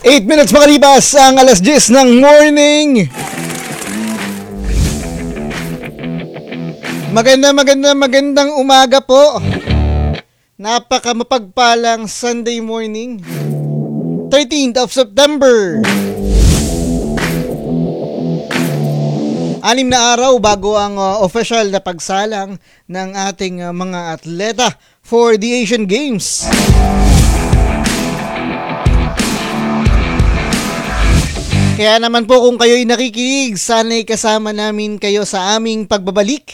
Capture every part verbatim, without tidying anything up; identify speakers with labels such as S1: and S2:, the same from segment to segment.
S1: eight minutes makalipas ang alas diyes ng morning. Maganda, maganda, magandang umaga po. Napaka mapagpalang Sunday morning, thirteenth of September. Anim na araw bago ang uh, official na pagsalang ng ating uh, mga atleta for the Asian Games. Kaya naman po kung kayo'y nakikinig, sana'y kasama namin kayo sa aming pagbabalik.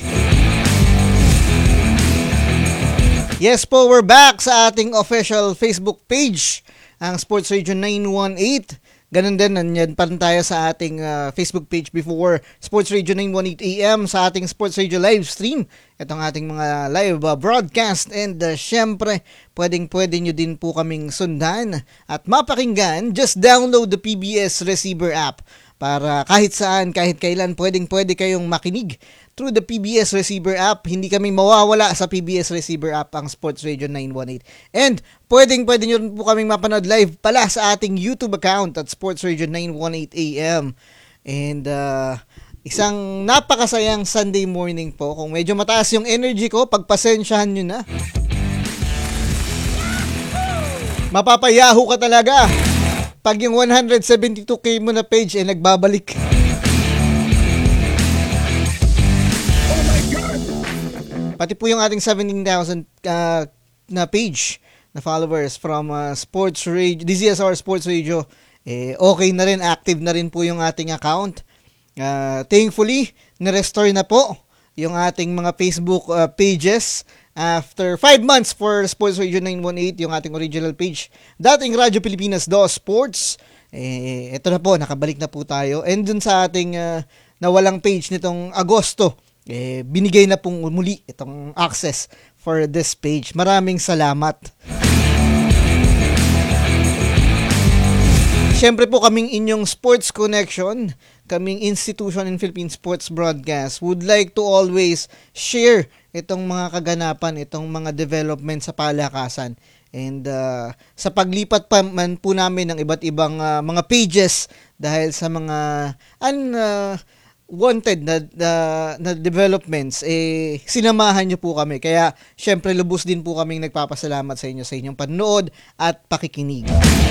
S1: Yes po, we're back sa ating official Facebook page, ang Sports Radio nine one eight. Ganun din, nandiyan pa rin tayo sa ating uh, Facebook page before Sports Radio nine one eight A M, sa ating Sports Radio live stream. Itong ating mga live uh, broadcast, and uh, syempre, pwedeng-pwede nyo din po kaming sundan at mapakinggan. Just download the P B S Receiver app para kahit saan, kahit kailan, pwedeng-pwede kayong makinig through the P B S Receiver app. Hindi kami mawawala sa P B S Receiver app, ang Sports Radio nine one eight. And pwedeng-pwede nyo rin po kaming mapanood live pala sa ating YouTube account at Sports Radio nine one eight A M. And uh, isang napakasayang Sunday morning po. Kung medyo mataas yung energy ko, pagpasensyahan nyo na. Mapapayaho ka talaga pag yung one hundred seventy-two K mo na page eh nagbabalik. Pati po yung ating seventeen thousand uh, na page na followers from uh, Sports Radio, D Z S R Sports Radio, eh, okay na rin, active na rin po yung ating account. Uh, thankfully, na-restore na po yung ating mga Facebook uh, pages after five months for Sports Radio nine one eight, yung ating original page. Dating Radyo Pilipinas two Sports, eh, ito na po, nakabalik na po tayo. And dun sa ating uh, nawalang page nitong Agosto, eh, binigay na pong muli itong access for this page. Maraming salamat. Siyempre po, kaming inyong Sports Connection, kaming institution in Philippine Sports Broadcast, would like to always share itong mga kaganapan, itong mga development sa palakasan. And uh, sa paglipat pa man po namin ng iba't ibang uh, mga pages dahil sa mga an uh, wanted na, na, na developments, eh, sinamahan nyo po kami. Kaya, syempre, lubos din po kaming nagpapasalamat sa inyo sa inyong panonood at pakikinig.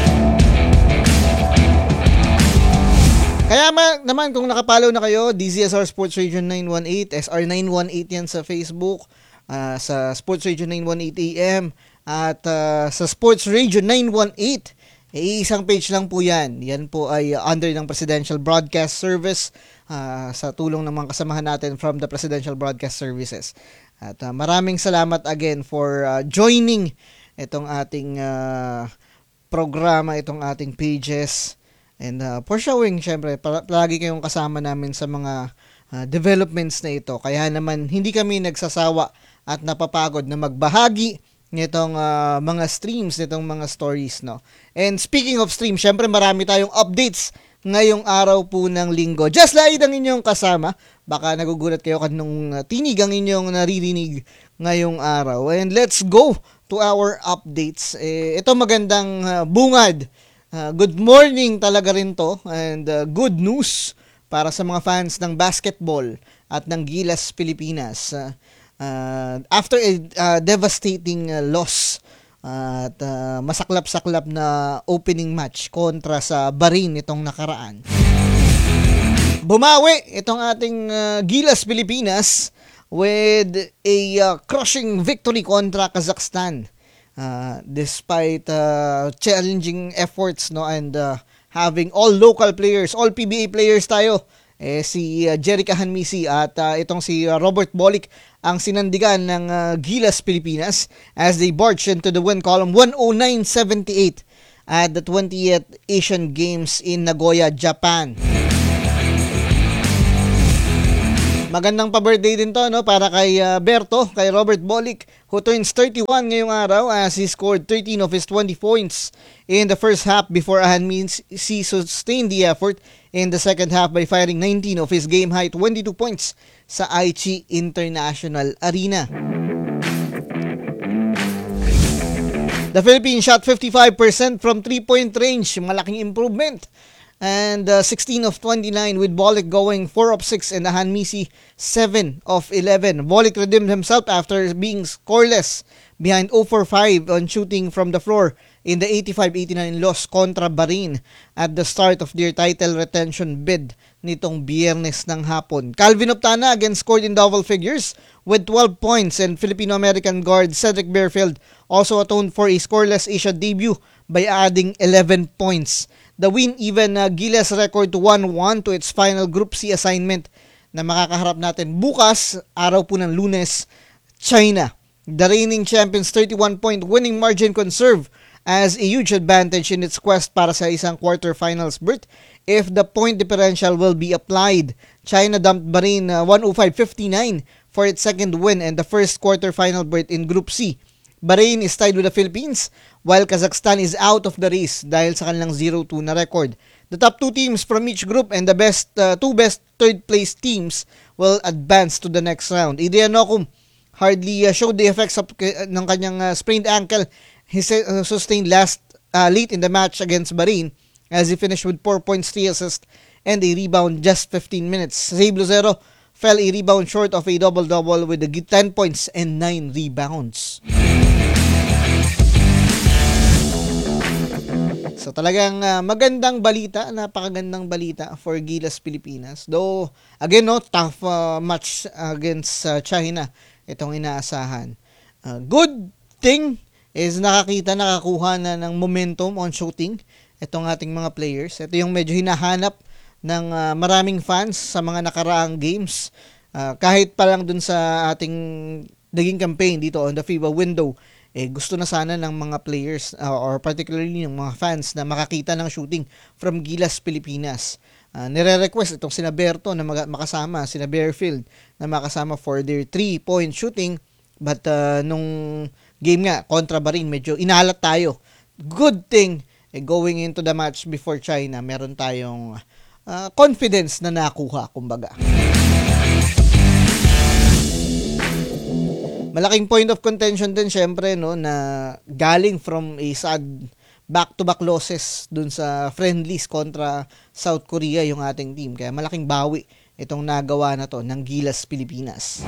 S1: Kaya ma- naman, kung nakapollow na kayo, D Z S R Sports Radio nine one eight, S R nine one eight yan sa Facebook, uh, sa Sports Radio nine one eight A M, at uh, sa Sports Radio nine one eight, eh, isang page lang po yan. Yan po ay under ng Presidential Broadcast Service, Uh, sa tulong ng mga kasamahan natin from the Presidential Broadcast Services. At uh, maraming salamat again for uh, joining itong ating uh, programa, itong ating pages, and uh, for showing, syempre, palagi kayong kasama namin sa mga uh, developments na ito. Kaya naman, hindi kami nagsasawa at napapagod na magbahagi nitong uh, mga streams, nitong mga stories, no? And speaking of streams, syempre marami tayong updates ngayong araw po ng linggo. Just like ang inyong kasama, baka nagugulat kayo kanong tinig ang inyong naririnig ngayong araw. And let's go to our updates. Eh, ito magandang uh, bungad. Uh, good morning talaga rin to, and uh, good news para sa mga fans ng basketball at ng Gilas Pilipinas. Uh, uh, after a uh, devastating uh, loss at uh, masaklap-saklap na opening match kontra sa Bahrain itong nakaraan, bumawi itong ating uh, Gilas Pilipinas with a uh, crushing victory kontra Kazakhstan, uh, despite uh, challenging efforts, no, and uh, having all local players, all P B A players tayo. Eh, si uh, Jerica Hanmisi at uh, itong si uh, Robert Bolick ang sinandigan ng uh, Gilas Pilipinas as they barged into the win column one oh nine seventy-eight at the twentieth Asian Games in Nagoya, Japan. Magandang pa-birthday din to, no, para kay uh, Berto, kay Robert Bolick, who turns thirty-one ngayong araw as he scored thirteen of his twenty points in the first half before Hanmisi sustained the effort in the second half by firing nineteen of his game-high twenty-two points sa Aichi International Arena. The Philippines shot fifty-five percent from three-point range, malaking improvement. And uh, sixteen of twenty-nine with Bolick going four of six and Ahan Misi seven of eleven. Bolick redeemed himself after being scoreless behind zero for five on shooting from the floor in the eighty-five eighty-nine loss kontra Bahrain at the start of their title retention bid nitong Biyernes ng hapon. Calvin Optana again scored in double figures with twelve points, and Filipino-American guard Cedric Bearfield also atoned for a scoreless Asia debut by adding eleven points. The win even uh, Gilas record to one one to its final Group C assignment na makakaharap natin bukas, araw po ng Lunes, China. The reigning champions thirty-one point winning margin conserve as a huge advantage in its quest para sa isang quarterfinals berth if the point differential will be applied. China dumped Bahrain uh, one oh five fifty-nine for its second win and the first quarterfinal berth in Group C. Bahrain is tied with the Philippines while Kazakhstan is out of the race dahil sa kanilang zero two na record. The top two teams from each group and the best uh, two best third place teams will advance to the next round. Adrian Nocum hardly uh, showed the effects of, uh, ng kanyang uh, sprained ankle he uh, sustained last uh, late in the match against Bahrain as he finished with four points, three assists, and a rebound just fifteen minutes. Zabe Lucero fell a rebound short of a double-double with the ten points and nine rebounds. So talagang uh, magandang balita, napakagandang balita for Gilas Pilipinas. Though, again, no, tough uh, match against uh, China itong inaasahan. Uh, good thing is nakakita, nakakuha na ng momentum on shooting itong ating mga players. Ito yung medyo hinahanap ng uh, maraming fans sa mga nakaraang games. Uh, kahit pa lang dun sa ating naging campaign dito on the FIBA window, eh gusto na sana ng mga players uh, or particularly ng mga fans na makakita ng shooting from Gilas Pilipinas. Uh, nire-request itong sina Berto na mag- makasama, sina Bearfield na makasama for their three-point shooting, but uh, nung game nga kontra Bahrain medyo inalat tayo. Good thing eh, going into the match before China, meron tayong uh, confidence na nakuha, kumbaga. Malaking point of contention din syempre, no, na galing from a sad back-to-back losses dun sa friendlies kontra South Korea yung ating team. Kaya malaking bawi itong nagawa na to ng Gilas Pilipinas.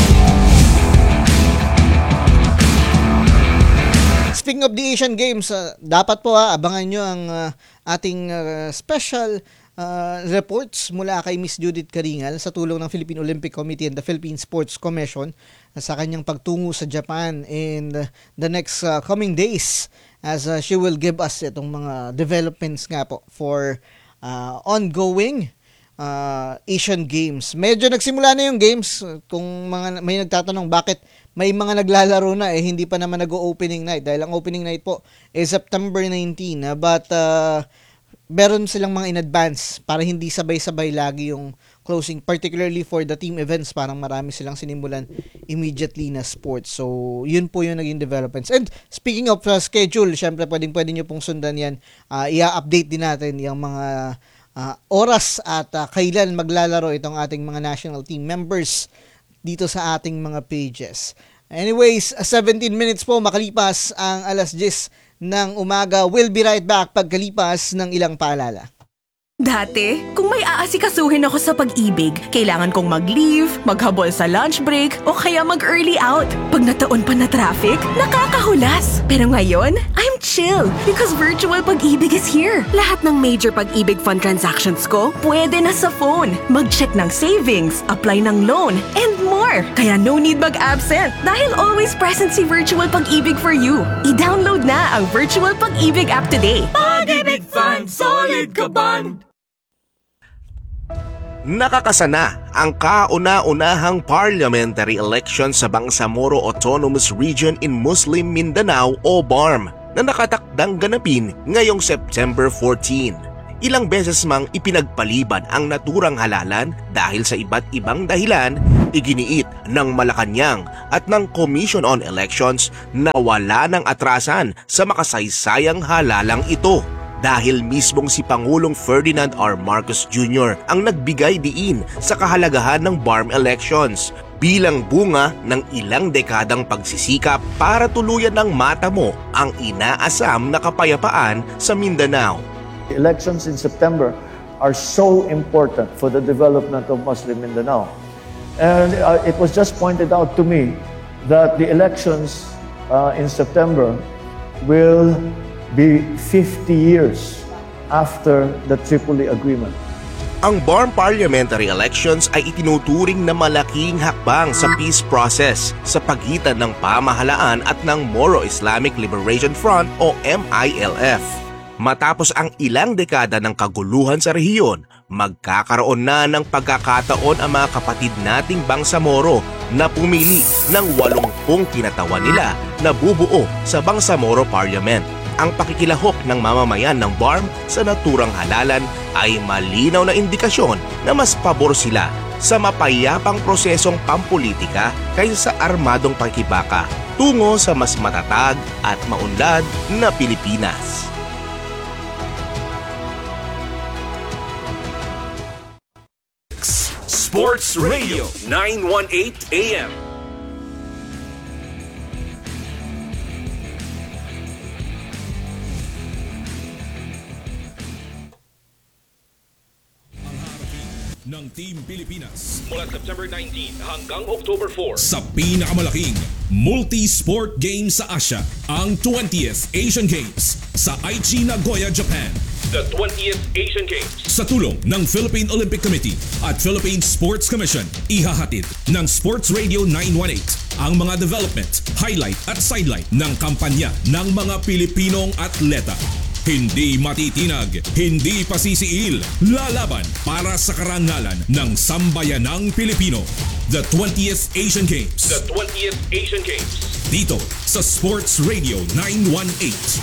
S1: Speaking of the Asian Games, uh, dapat po ha, abangan nyo ang uh, ating uh, special Uh, reports mula kay Miss Judith Karingal sa tulong ng Philippine Olympic Committee and the Philippine Sports Commission sa kanyang pagtungo sa Japan in the, the next uh, coming days as uh, she will give us itong mga developments nga po for uh, ongoing uh, Asian Games. Medyo nagsimula na yung games. Kung mga, may nagtatanong bakit may mga naglalaro na, eh hindi pa naman nag-opening night dahil ang opening night po is September nineteenth, but uh, meron silang mga in advance para hindi sabay-sabay lagi yung closing, particularly for the team events. Parang marami silang sinimulan immediately na sports. So, yun po yung naging developments. And speaking of uh, schedule, syempre pwedeng pwede nyo pong sundan yan. Uh, i-update din natin yung mga uh, oras at uh, kailan maglalaro itong ating mga national team members dito sa ating mga pages. Anyways, seventeen minutes po makalipas ang alas diyes ng umaga. We'll be right back pagkalipas ng ilang paalala.
S2: Dati, kung may aasikasuhin ako sa pag-ibig, kailangan kong mag-leave, maghabol sa lunch break, o kaya mag-early out. Pag nataon pa na traffic, nakakahulas. Pero ngayon, I'm chill because virtual pag-ibig is here. Lahat ng major pag-ibig fund transactions ko, pwede na sa phone. Mag-check ng savings, apply ng loan, and more. Kaya no need mag-absent dahil always present si Virtual Pag-ibig for you. I-download na ang Virtual Pag-ibig app today.
S3: Pag-ibig Fund, solid ka band!
S4: Nakakasana ang kauna-unahang parliamentary election sa Bangsamoro Autonomous Region in Muslim Mindanao o B A R M na nakatakdang ganapin ngayong September fourteenth. Ilang beses mang ipinagpaliban ang naturang halalan dahil sa iba't ibang dahilan, iginiit ng Malacanang at ng Commission on Elections na wala ng atrasan sa makasaysayang halalang ito. Dahil mismong si Pangulong Ferdinand R. Marcos Junior ang nagbigay diin sa kahalagahan ng B A R M elections. bilang bunga ng ilang dekadang pagsisikap para tuluyan ng mata mo ang inaasam na kapayapaan sa Mindanao.
S5: The elections in September are so important for the development of Muslim Mindanao. And uh, it was just pointed out to me that the elections uh, in September will be fifty years after the Tripoli Agreement.
S4: Ang B A R M parliamentary elections ay itinuturing na malaking hakbang sa peace process sa pagitan ng pamahalaan at ng Moro Islamic Liberation Front o M I L F. Matapos ang ilang dekada ng kaguluhan sa rehiyon, magkakaroon na ng pagkakataon ang mga kapatid nating Bangsamoro na pumili ng walumpung kinatawan nila na bubuo sa Bangsamoro Parliament. Ang pakikilahok ng mamamayan ng B A R M sa naturang halalan ay malinaw na indikasyon na mas pabor sila sa mapayapang prosesong pampolitika kaysa sa armadong pakikibaka tungo sa mas matatag at maunlad na Pilipinas.
S3: Sports Radio nine eighteen A M.
S6: Ng Team Pilipinas
S3: Mula September nineteenth hanggang October fourth
S6: sa pinakamalaking multi-sport game sa Asia, ang twentieth Asian Games sa Aichi, Nagoya, Japan.
S3: The twentieth Asian Games.
S6: Sa tulong ng Philippine Olympic Committee at Philippine Sports Commission, ihahatid ng Sports Radio nine eighteen ang mga development, highlight at sidelight ng kampanya ng mga Pilipinong atleta. Hindi matitinag, hindi pasisiil, lalaban para sa karangalan ng sambayanang Pilipino. The twentieth Asian Games.
S3: The twentieth Asian Games.
S6: Dito sa Sports Radio nine eighteen.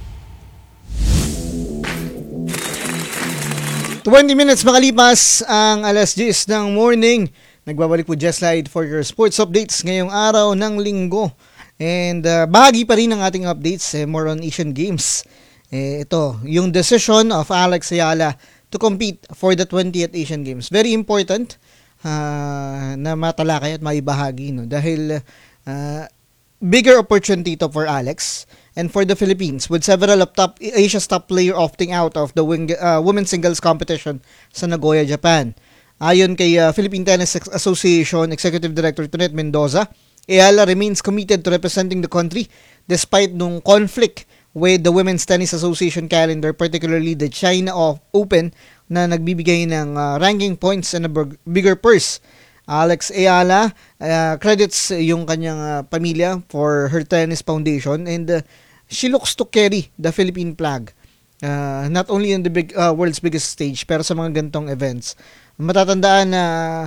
S1: twenty minutes makalipas ang alas diyes ng morning. Nagbabalik po Just Slide for your sports updates ngayong araw ng linggo. And uh, bahagi pa rin ng ating updates, eh, more on Asian Games. Eh, ito, yung decision of Alex Ayala to compete for the twentieth Asian Games. Very important uh, na matalakay at maibahagi. No? Dahil uh, bigger opportunity to for Alex and for the Philippines with several of top Asia's top player opting out of the wing, uh, women's singles competition sa Nagoya, Japan. Ayon kay uh, Philippine Tennis Association Executive Director Tonet Mendoza, Ayala remains committed to representing the country despite nung conflict with the Women's Tennis Association calendar, particularly the China Open na nagbibigay ng uh, ranking points and a bigger purse. Alex Ayala uh, credits yung kanyang uh, pamilya for her tennis foundation, and uh, she looks to carry the Philippine flag uh, not only in the big uh, world's biggest stage pero sa mga gantong events. Matatandaan na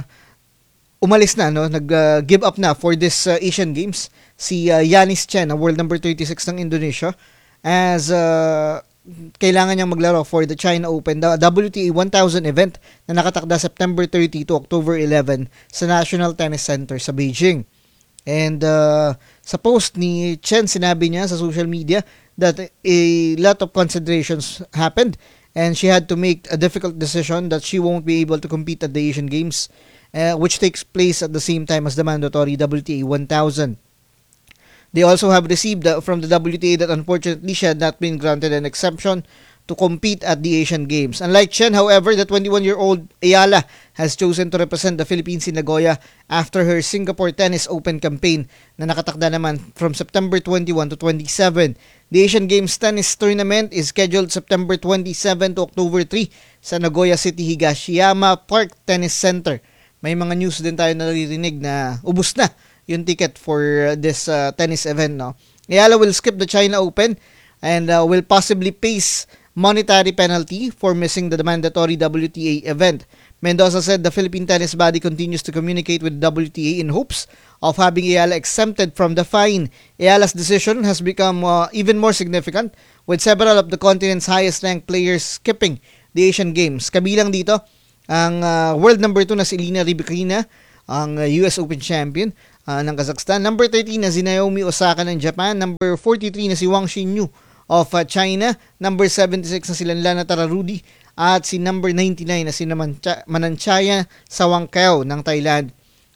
S1: umalis na, no, nag-give uh, up na for this uh, Asian Games si uh, Yanis Chen, na world number thirty-six ng Indonesia, as uh, kailangan niyang maglaro for the China Open, the W T A one thousand event na nakatakda September thirty to October eleven sa National Tennis Center sa Beijing. And uh, sa post ni Chen, sinabi niya sa social media that a lot of considerations happened and she had to make a difficult decision that she won't be able to compete at the Asian Games, uh, which takes place at the same time as the mandatory W T A one thousand. They also have received uh, from the W T A that unfortunately she had not been granted an exemption to compete at the Asian Games. Unlike Chen, however, the twenty-one-year-old Ayala has chosen to represent the Philippines in Nagoya after her Singapore Tennis Open campaign na nakatakda naman from September twenty-one to twenty-seven. The Asian Games Tennis Tournament is scheduled September twenty-seven to October three sa Nagoya City Higashiyama Park Tennis Center. May mga news din tayo naririnig na ubos na yung ticket for this uh, tennis event. No? Ayala will skip the China Open and uh, will possibly face monetary penalty for missing the mandatory W T A event. Mendoza said the Philippine tennis body continues to communicate with W T A in hopes of having Ayala exempted from the fine. Ayala's decision has become uh, even more significant with several of the continent's highest ranked players skipping the Asian Games. Kabilang dito ang uh, world number two na si Elina Rybakina, ang uh, U S Open champion uh, ng Kazakhstan. Number thirteen na si Naomi Osaka ng Japan. Number forty-three na si Wang Xinyu of uh, China. Number seventy-six na si Lanlana Tararudi. At si number ninety-nine na si Mananchaya Sawangkao ng Thailand.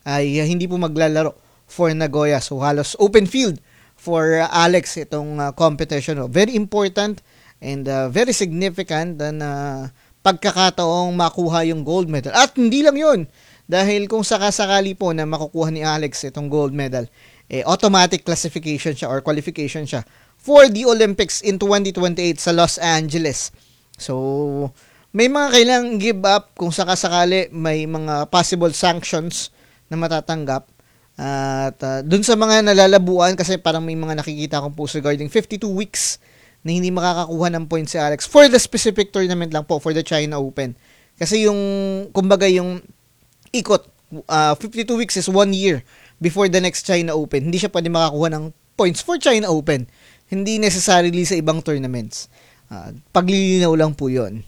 S1: ay uh, hindi po maglalaro for Nagoya. So halos open field for uh, Alex itong uh, competition. No? Very important and uh, very significant na uh, pagkakataong makuha yung gold medal. At hindi lang yun, dahil kung sakasakali po na makukuha ni Alex itong gold medal, eh, automatic classification siya or qualification siya for the Olympics in twenty twenty-eight sa Los Angeles. So, may mga kailangang give up kung sakasakali may mga possible sanctions na matatanggap. At uh, dun sa mga nalalabuan, kasi parang may mga nakikita akong post regarding fifty-two weeks na hindi makakakuha ng points si Alex for the specific tournament lang po, for the China Open. Kasi yung, kumbaga yung ikot, uh, fifty-two weeks is one year before the next China Open. Hindi siya pwede makakuha ng points for China Open. Hindi necessarily sa ibang tournaments. Uh, paglilinaw lang po yun.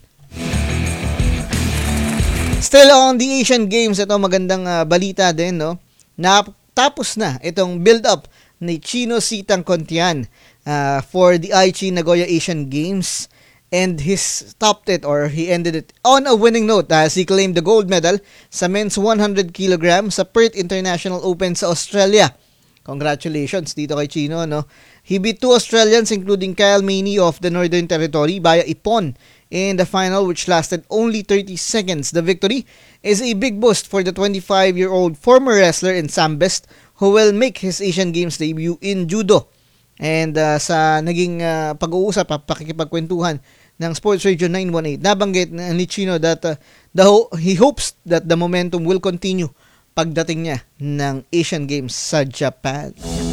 S1: Still on the Asian Games, ito magandang uh, balita din, no? Na tapos na itong build-up ni Chino Sitang Contian uh, for the Aichi Nagoya Asian Games, and he stopped it, or he ended it on a winning note as he claimed the gold medal sa men's one hundred kilograms sa Perth International Open sa Australia. Congratulations dito kay Chino, no? He beat two Australians including Kyle Maney of the Northern Territory via ippon in the final, which lasted only thirty seconds. The victory is a big boost for the twenty-five-year-old former wrestler in Sambest who will make his Asian Games debut in judo. And uh, sa naging uh, pag-uusap, pakikipagkwentuhan ng Sports Radio nine one eight, nabanggit ni Chino that uh, the ho- he hopes that the momentum will continue pagdating niya ng Asian Games sa Japan.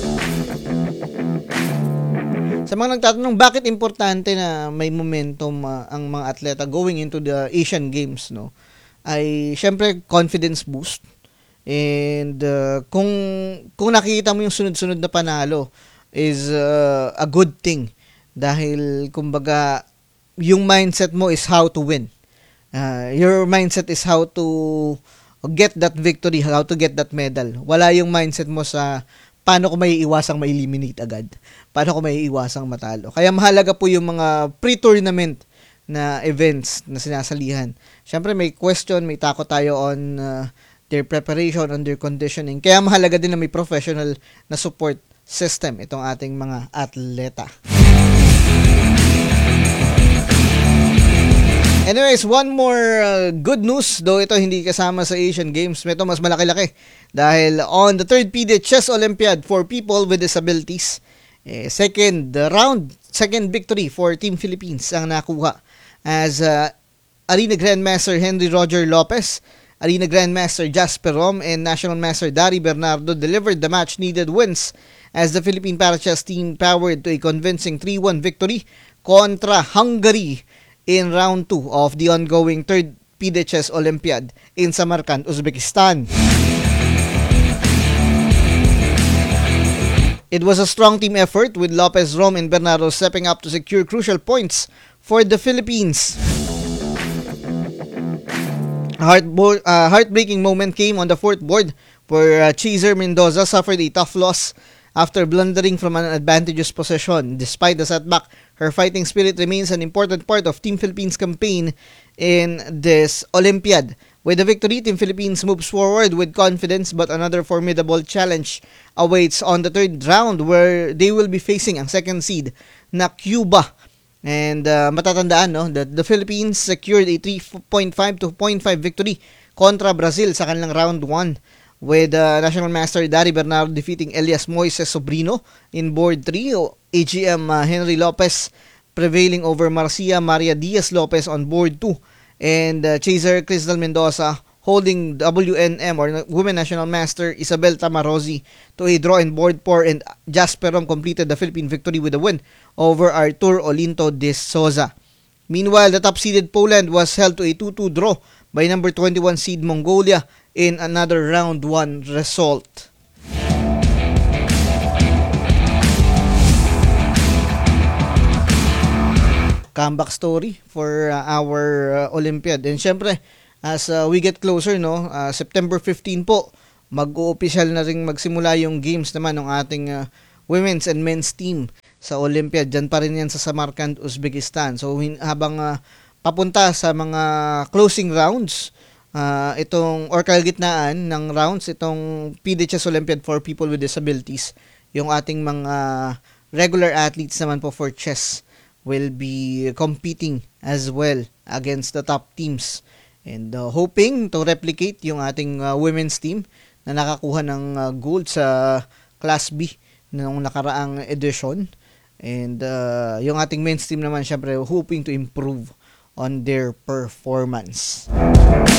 S1: Sa mga nagtatanong bakit importante na may momentum uh, ang mga atleta going into the Asian Games, no, ay syempre confidence boost. And uh, kung kung nakikita mo yung sunod-sunod na panalo is uh, a good thing, dahil kumbaga yung mindset mo is how to win. Uh, your mindset is how to get that victory, how to get that medal. Wala yung mindset mo sa paano ko may iwasang ma-eliminate agad, paano ko may iwasang matalo. Kaya mahalaga po yung mga pre-tournament na events na sinasalihan. Siyempre may question, may takot tayo on uh, their preparation, on their conditioning. Kaya mahalaga din na may professional na support system itong ating mga atleta. Anyways, one more uh, good news, though ito hindi kasama sa Asian Games. Ito mas malaki-laki dahil on the third P D Chess Olympiad for people with disabilities, eh, second round, second victory for Team Philippines ang nakuha as uh, Arena Grandmaster Henry Roger Lopez, Arena Grandmaster Jasper Rom, and National Master Dari Bernardo delivered the much-needed wins as the Philippine Parachess team powered to a convincing three one victory kontra Hungary in round two of the ongoing third P D Chess Olympiad in Samarkand, Uzbekistan. It was a strong team effort with Lopez, Rom, and Bernardo stepping up to secure crucial points for the Philippines. A heartbo- uh, heartbreaking moment came on the fourth board where uh, Chaser Mendoza suffered a tough loss after blundering from an advantageous position. Despite the setback, her fighting spirit remains an important part of Team Philippines' campaign in this Olympiad. With the victory, Team Philippines moves forward with confidence, but another formidable challenge awaits on the third round where they will be facing ang second seed na Cuba. And uh, matatandaan, no, that the Philippines secured a three point five to two point five victory kontra Brazil sa kanilang round one, with uh, National Master Dari Bernardo defeating Elias Moises Sobrino in board three, A G M uh, Henry Lopez prevailing over Marcia Maria Diaz Lopez on board two, and uh, Chaser Crystal Mendoza holding W N M or Women National Master Isabel Tamarozzi to a draw in board four, and Jasper Rom completed the Philippine victory with a win over Artur Olinto de Souza. Meanwhile, the top-seeded Poland was held to a two two draw by number twenty-one seed Mongolia in another round one result. Comeback story for uh, our uh, Olympiad. And syempre, as uh, we get closer, no, uh, September fifteenth po, mag-o-official na rin magsimula yung games naman ng ating uh, women's and men's team sa Olympiad. Diyan pa rin yan sa Samarkand, Uzbekistan. So hin- habang uh, papunta sa mga closing rounds, ah, itong or kalagitnaan ng rounds itong P D Chess Olympiad for people with disabilities. Yung ating mga regular athletes naman po for chess will be competing as well against the top teams and uh, hoping to replicate yung ating uh, women's team na nakakuha ng uh, gold sa Class B noong nakaraang edition. And uh, yung ating men's team naman syempre hoping to improve on their performance.